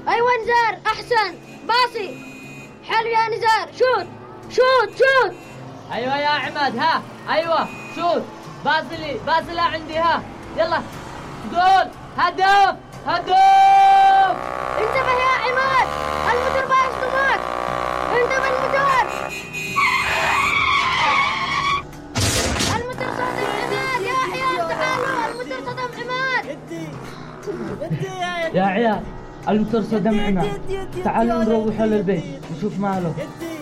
أيوة نزار أحسن. باصي حلو يا نزار. شوت شوت شوت. أيوة يا عماد. ها أيوة شوت. بازلي عندي. ها يلا جول. هدف هدف. انتبه يا عماد الموتور بيصدمك. انتبه الموتور. الموتور صدم عماد. يا عيال تعالوا الموتور صدم عماد. يا عيال الموتور صدم عماد. تعالوا نروح للبيت نشوف ماله.